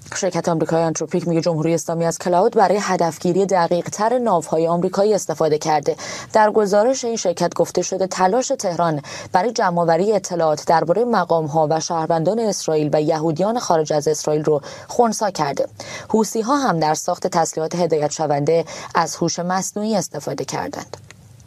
شرکت آمریکایی آنتروپیک میگه جمهوری اسلامی از کلاود برای هدفگیری دقیق‌تر ناوهای آمریکایی استفاده کرده. در گزارش این شرکت گفته شده تلاش تهران برای جمع‌آوری اطلاعات درباره مقام‌ها و شهروندان اسرائیل و یهودیان خارج از اسرائیل رو خنثی کرده. حوثی‌ها هم در ساخت تسلیحات هدایت شونده از هوش مصنوعی استفاده کردند.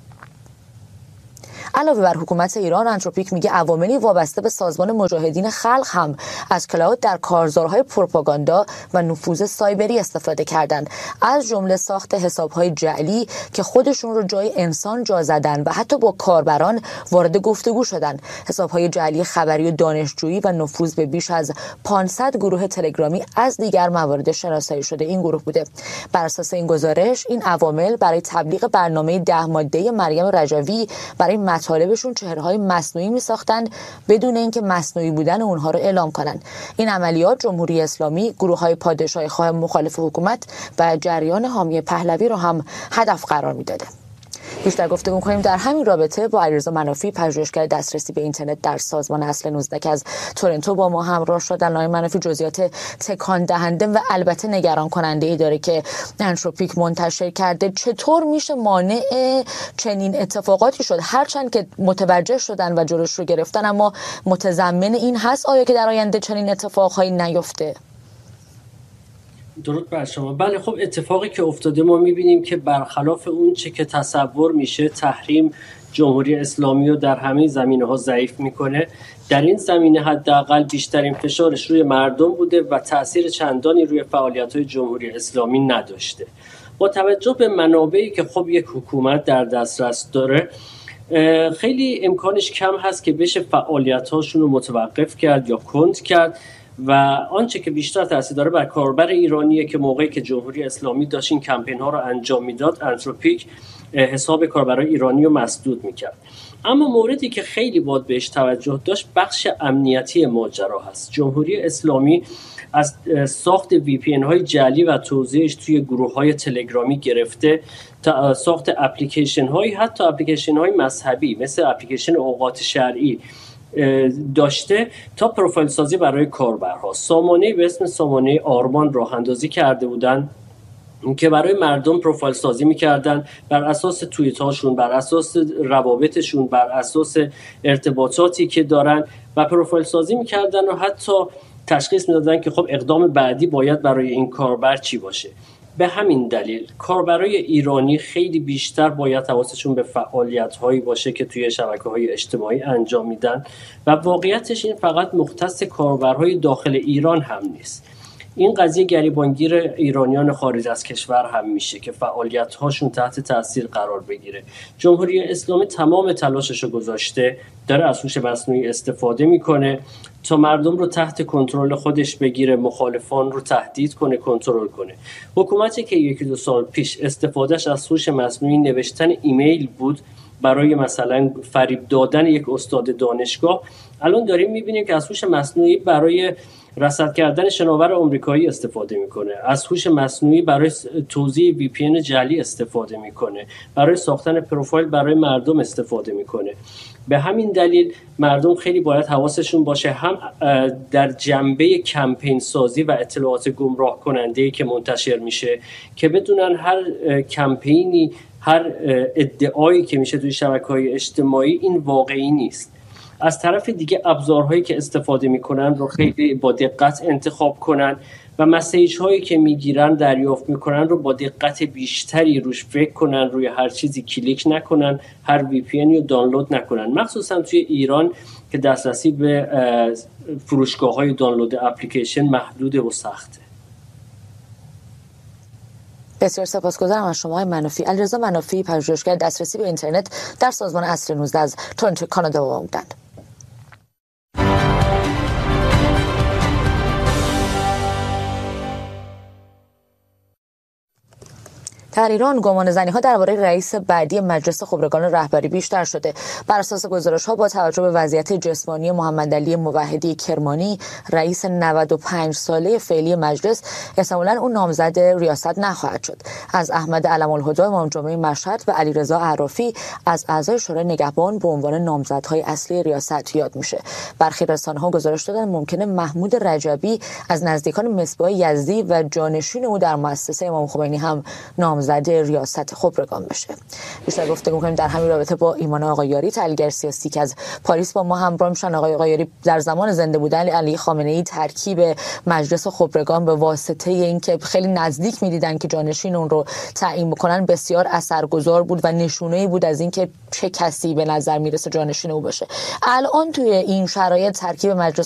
علاوه بر حکومت ایران، آنتروپیک میگه عواملی وابسته به سازمان مجاهدین خلق هم از کلاود در کارزارهای پروپاگاندا و نفوذ سایبری استفاده کردند، از جمله ساخت حسابهای جعلی که خودشون رو جای انسان جا زدن و حتی با کاربران وارد گفتگو شدن. حسابهای جعلی خبری و دانشجویی و نفوذ به بیش از 500 گروه تلگرامی از دیگر موارد شناسایی شده این گروه بوده. بر اساس این گزارش، این عوامل برای تبلیغ برنامه 10 ماده مریم رجوی برای مطالبشون چهره‌های مصنوعی می‌ساختند بدون اینکه مصنوعی بودن اونها رو اعلام کنند. این عملیات جمهوری اسلامی گروه‌های پادشاهی‌خواه مخالف حکومت و جریان حامی پهلوی رو هم هدف قرار می‌داده. بیشتر گفتگو می‌کنیم در همین رابطه با علیرضا منافی، پژوهشگر دسترسی به اینترنت در سازمان اصل 19 که از تورنتو با ما همراه شدن. آقای منافی، جزئیات تکان دهنده و البته نگران کننده ای داره که آنتروپیک منتشر کرده. چطور میشه مانع چنین اتفاقاتی شد؟ هرچند که متوجه شدن و جلوش رو گرفتن، اما متضمن این هست آیا که در آینده چنین اتفاقهایی نیفته؟ درود بر شما. بله، خب اتفاقی که افتاده ما میبینیم که برخلاف اون چه که تصور میشه، تحریم جمهوری اسلامی رو در همه زمینه‌ها ضعیف میکنه. در این زمینه حداقل بیشترین فشارش روی مردم بوده و تأثیر چندانی روی فعالیت‌های جمهوری اسلامی نداشته. با توجه به منابعی که خب یک حکومت در دسترس داره، خیلی امکانش کم هست که بشه فعالیت‌هاشون رو متوقف کرد یا کند کرد و آنچه که بیشتر تاثیر داره بر کاربر ایرانیه که موقعی که جمهوری اسلامی داشت این کمپین ها رو انجام میداد، آنتروپیک حساب کاربرای ایرانی رو مسدود میکرد. اما موردی که خیلی باید بهش توجه داشت بخش امنیتی ماجرا هست. جمهوری اسلامی از ساخت VPN های جعلی و توزیعش توی گروه های تلگرامی گرفته تا ساخت اپلیکیشن های، حتی اپلیکیشن های مذهبی مثل اپلیکیشن اوقات شرعی داشته، تا پروفایل سازی برای کاربرها. سامانه‌ای به اسم سامانه آرمان راه اندازی کرده بودن که برای مردم پروفایل سازی می‌کردن بر اساس توییت هاشون، بر اساس روابطشون، بر اساس ارتباطاتی که دارن و پروفایل سازی می‌کردن و حتی تشخیص می‌دادن که خب اقدام بعدی باید برای این کاربر چی باشه. به همین دلیل کاربرای ایرانی خیلی بیشتر باید حواسشون به فعالیت‌هایی باشه که توی شبکه‌های اجتماعی انجام میدن و واقعیتش این فقط مختص کاربرهای داخل ایران هم نیست. این قضیه گریبانگیر ایرانیان خارج از کشور هم میشه که فعالیت‌هاشون تحت تاثیر قرار بگیره. جمهوری اسلامی تمام تلاشش رو گذاشته، داره از هوش مصنوعی استفاده میکنه تا مردم رو تحت کنترل خودش بگیره، مخالفان رو تهدید کنه، کنترل کنه. حکومتی که 1-2 سال پیش استفادهش از هوش مصنوعی نوشتن ایمیل بود برای مثلا فریب دادن یک استاد دانشگاه، الان داریم میبینیم که از هوش مصنوعی برای رصد کردن شناور آمریکایی استفاده میکنه، از هوش مصنوعی برای توزیع VPN جعلی استفاده میکنه، برای ساختن پروفایل برای مردم استفاده میکنه. به همین دلیل مردم خیلی باید حواسشون باشه، هم در جنبه کمپین سازی و اطلاعات گمراه کننده‌ای که منتشر میشه که بدونن هر کمپینی، هر ادعایی که میشه توی شبکه‌های اجتماعی این واقعی نیست. از طرف دیگه ابزارهایی که استفاده میکنن رو خیلی با دقت انتخاب کنن و مسیج هایی که میگیرن، دریافت میکنن رو با دقت بیشتری روش فکر کنن، روی هر چیزی کلیک نکنن، هر VPN رو دانلود نکنن، مخصوصا توی ایران که دسترسی به فروشگاه های دانلود اپلیکیشن محدوده و سخته. بسیار سپاسگزارم از شما منافی. علیرضا منافی، پژوهشگر دسترسی به اینترنت در سازمان اصل 19 از تورنتو کانادا با ما بودند. در ایران گمان زنی‌ها درباره رئیس بعدی مجلس خبرگان رهبری بیشتر شده. بر اساس گزارش‌ها با توجه به وضعیت جسمانی محمدعلی موحدی کرمانی، رئیس 95 ساله فعلی مجلس، احتمالاً اون نامزد ریاست نخواهد شد. از احمد علم‌الهدی امام جمعه مشهد و علیرضا عرافی از اعضای شورای نگهبان به عنوان نامزدهای اصلی ریاست یاد میشه. برخی رسانه‌ها گزارش دادن ممکنه محمود رجبی از نزدیکان مصباح یزدی و جانشین او در مؤسسه امام خمینی هم نامزد ریاست خبرگان بشه. بیشتر گفتگو می‌کنیم در همین رابطه با ایمان آقایاری، تحلیلگر سیاسی که از پاریس با ما همراه میشن. آقای آقایاری، در زمان زنده بودن علی خامنه‌ای ترکیب مجلس خبرگان به واسطه اینکه خیلی نزدیک می‌دیدن که جانشین اون رو تعیین بکنن بسیار اثرگذار بود و نشونه‌ای بود از اینکه چه کسی به نظر میرسه جانشین او باشه. الان توی این شرایط ترکیب مجلس